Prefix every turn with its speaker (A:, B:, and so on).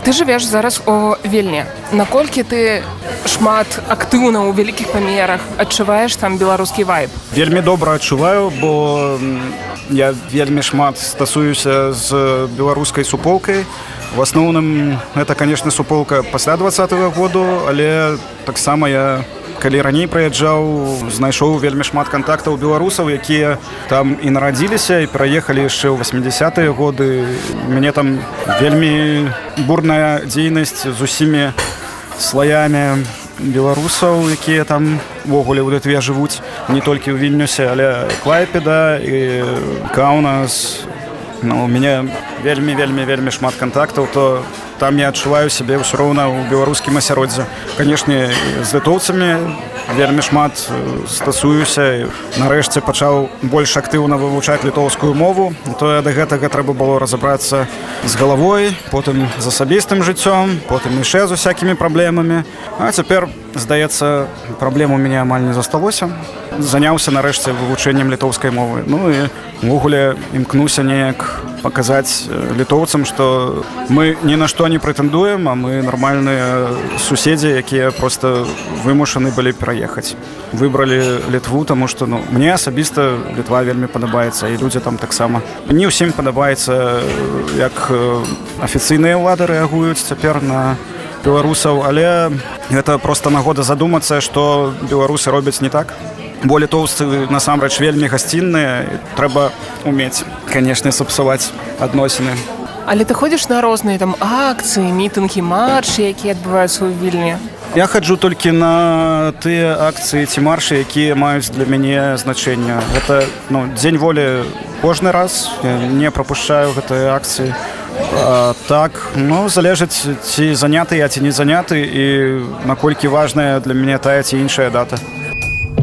A: Ты жывеш зараз у Вільні. Наколькі ты шмат актыўна ў вялікіх памерах адчуваеш там беларускі вайб?
B: Вельмі добра адчуваю, бо я вельмі шмат стасуюся з беларускай суполкай. В асноўным гэта, конечно, суполка пасля 20-го году, але таксама я, калі раней прыязджаў, знайшоў вельмі шмат кантактаў беларусаў, якія там і нарадзіліся, і пераехалі яшчэ ў 80-е годы. Мяне там вельмі бурная дзейнасць з усімі слаямі беларусаў, якія там увогуле ў Літве жывуць, не толькі ў Вільнюсе, але Клайпеда і Каунас. У мяне вельмі шмат кантактаў, то там я адчуваю сябе ўсё роўна ў беларускім асяроддзі. Канешне, з літоўцамі вельмі шмат стасуюся. Нарэшце пачаў больш актыўна вывучаць літоўскую мову. То да гэтага трэба было разабрацца з галавой, потым з асабістым жыццём, потым яшчэ з усякімі праблемамі. А цяпер, здаецца, праблем у мяне амаль не засталося. Заняўся нарэшце вывучэннем літоўскай мовы. І ўвогуле імкнуся неяк паказаць літоўцам, што мы ні на што не прэтэндуем, а мы нармальныя суседзі, якія проста вымушаны былі пераехаць. Выбралі Літву, таму што мне асабіста Літва вельмі падабаецца, і людзі там таксама. Не ўсім падабаецца, як афіцыйныя ўлады рэагуюць цяпер на беларусаў, але гэта проста нагода задумацца, што беларусы робяць не так. Бо літоўцы насамрэч вельмі гасцінныя, трэба умець, канешне, сапсаваць адносіны.
A: Але ты ходзіш на розныя там акцыі, мітынгі, маршы, якія адбываюцца ў Вільні?
B: Я хаджу толькі на тыя акцыі ці маршы, якія маюць для мяне значэнне. Гэта дзень волі кожны раз, я не прапушчаю гэтыя акцыі. Так, залежыць, ці заняты я, ці не заняты, і наколькі важная для мяне тая ці іншая дата.